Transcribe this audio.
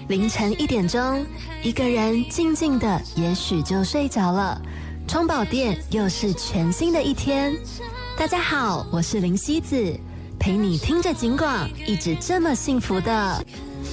凌晨1点钟，一个人静静的也许就睡着了。充饱电，又是全新的一天。大家好，我是林希子，陪你听着警广，一直这么幸福的。